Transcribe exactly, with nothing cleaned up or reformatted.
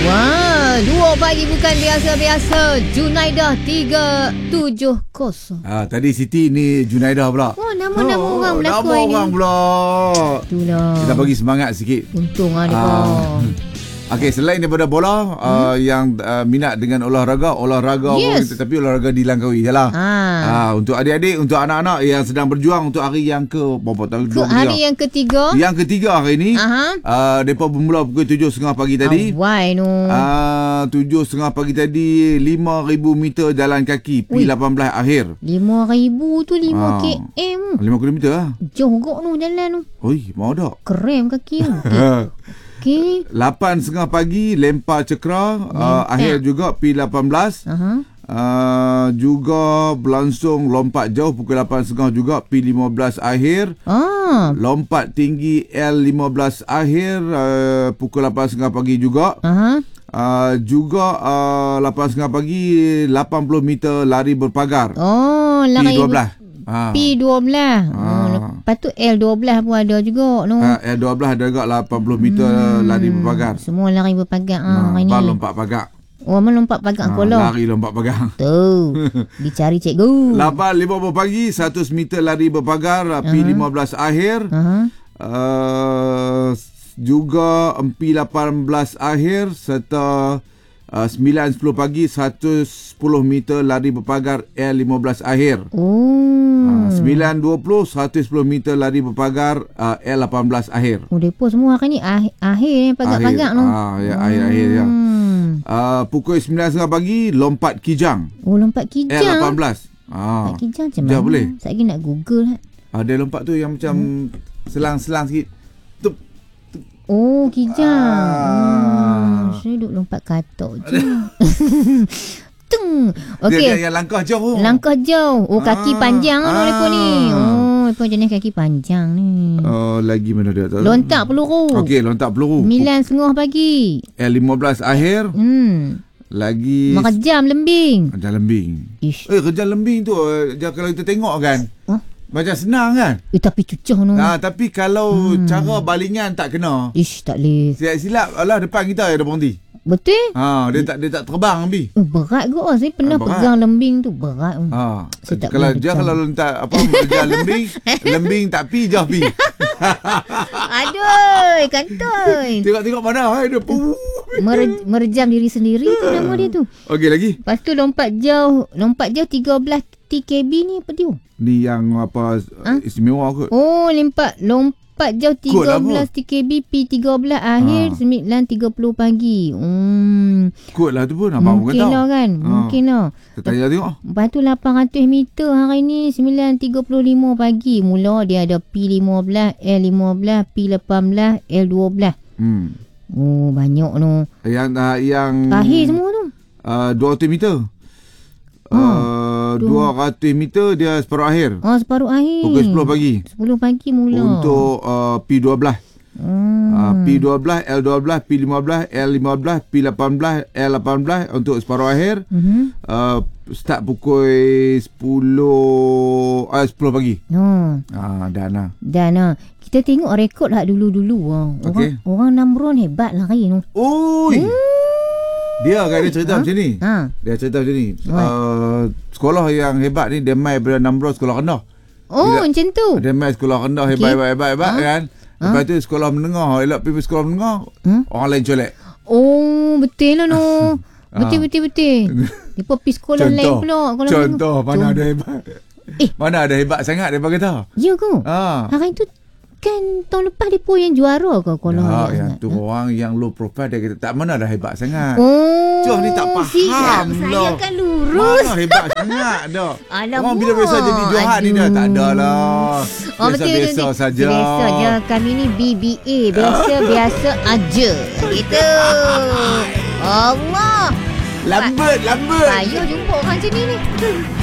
Wah, dua pagi bukan biasa-biasa. Junaidah tiga tujuh kosong. Ah, tadi Siti ni Junaidah pula. Oh, nama-nama oh, orang berlaku nama ini. Nama orang pula. Itulah. Kita bagi semangat sikit. Untung ada ah. kau. Okey, selain daripada bola, hmm? uh, yang uh, minat dengan olahraga, olahraga yes. pun, tapi olahraga dilangkaui je lah. Ha. Uh, untuk adik-adik, untuk anak-anak yang sedang berjuang untuk hari yang ke berapa tahun? Ke hari yang ketiga. Yang ketiga hari ni. Aha. Uh, mereka bermula pukul tujuh tiga puluh pagi tadi. Awai no. Uh, tujuh tiga puluh pagi tadi, lima ribu meter jalan kaki P lapan belas akhir. lima ribu tu lima uh, kilometer. lima kilometer lah. Jauh gok tu jalan tu. Oi, mau tak? Krem kaki tu. Okay. lapan tiga puluh pagi lempar cekra, uh, akhir juga P lapan belas. Uh-huh. Uh, juga berlangsung lompat jauh pukul lapan tiga puluh juga P lima belas akhir. Ah. Lompat tinggi L lima belas akhir uh, pukul lapan tiga puluh pagi juga. Uh-huh. Uh, juga uh, lapan tiga puluh pagi lapan puluh meter lari berpagar. Oh, lari P dua belas. Ha. P dua belas. Ha. Oh, lepas tu L dua belas pun ada juga no. Ha, L dua belas ada juga lapan puluh meter hmm. lari berpagar. Semua lari berpagar ha, ah ini. Bal lompat pagar. Oh, melompat pagar ha, sekolah. Lari lompat pagar. Tu. Dicari cikgu. lapan lima puluh pagi seratus meter lari berpagar uh-huh. P lima belas akhir. Uh-huh. Uh, juga P lapan belas akhir serta uh, sembilan sepuluh pagi seratus sepuluh meter lari berpagar L lima belas akhir. Oh. Uh, sembilan dua puluh seratus sepuluh meter lari berpagar uh, L lapan belas akhir. Oh, depa semua hari ni ah, akhir ni pagar-pagar tu. Ah, ya, akhir-akhir ya. Uh, pukul sembilan tiga puluh pagi lompat kijang. Oh, lompat kijang. L lapan belas. Ah. Lompat kijang macam mana? boleh. Saya lagi nak Google lah. Ah, dia lompat tu yang macam hmm. selang-selang sikit. Tup. Oh, kijang. Ah. Hmm, saya duk lompat katok je. Tung. Okey. Dia, dia yang langkah jauh. Langkah jauh. Oh, kaki ah. panjang ah. Mereka ni. Oh, mereka jenis kaki panjang ni. Oh, lagi mana dia tu? Lontak peluru. Okey, lontak peluru. sembilan tiga puluh pagi. L lima belas akhir. Hmm. Lagi Merejam lembing. Kerja lembing. Ish. Eh, kerja lembing tu kalau kita tengok kan. Huh? Macam senang kan? Eh, tapi cucah no. Ah, tapi kalau hmm. cara balingan tak kena. Ish, tak boleh. Silap-silap alah depan kita ada berhenti. Betul? Ha, dia tak dia tak terbang lebih. Oh, berat ke? Oh, saya pernah ha, pegang lembing tu berat. Ha. Kalau dia kalau letak apa pegang lembing, lembing tak pi jah pi. Aduh, kantoi. Tengok-tengok mana hai dia. Mere, merejam diri sendiri tu nama dia tu. Okey lagi. Lepas tu lompat jauh, lompat jauh tiga belas T K B ni apa dia? Ni yang apa ha? istimewa kot. Oh, lompat lompat Empat jauh tiga belas T K B P tiga belas akhir ha. sembilan tiga puluh pagi. Hmm. Kot lah tu pun abang mungkin lah kan. Ha. Mungkin lah. Kita tengok. Lepas tu lapan ratus meter hari ni sembilan tiga puluh lima pagi. Mula dia ada P lima belas, L lima belas, P lapan belas, L dua belas. Hmm. Oh, banyak tu. Yang uh, yang akhir semua tu. Uh, dua ratus meter. Ha. Uh, dua ratus meter dia separuh akhir. Oh, separuh akhir. Pukul sepuluh pagi. sepuluh pagi mula. Untuk uh, P dua belas. Hmm. Uh, P dua belas, L dua belas, P lima belas, L lima belas, P lapan belas, L lapan belas untuk separuh akhir. Uh-huh. Uh, start pukul sepuluh uh, sepuluh pagi. Oh. Ah, dah nah. Dah nah. Kita tengok rekod lah dulu-dulu. Orang okay. orang Namron hebat lari tu. Oi. Hmm. Dia kan dia cerita ha? macam ni. Ha? Dia cerita macam ni. Uh, sekolah yang hebat ni dia mai daripada Namron sekolah rendah. Oh, dia, macam tu. Dia mai sekolah rendah hebat okay. hebat hebat, hebat ha? kan. Lepas ha? tu sekolah menengah, elok pergi sekolah menengah, hmm? orang lain colek. Oh, betul lah no. betul betul betul. Dia pergi sekolah contoh, lain pula. Contoh mana Contoh. ada hebat. Eh, mana ada hebat sangat daripada kita. Ya ke? Ha. Hari tu kan tahun lepas dia pun yang juara ke kalau ya, yang tu ha? orang yang low profile dia kata tak mana dah hebat sangat. Oh, Joh ni tak faham lah. Saya kan lurus. Mana hebat sangat dah. Orang bila biasa jadi Johan ni dah tak ada lah. Oh, biasa-biasa saja. Biasa je kami ni B B A, biasa-biasa aja. Gitu. Allah. Lambat, lambat. Ayo jumpa orang macam ni ni.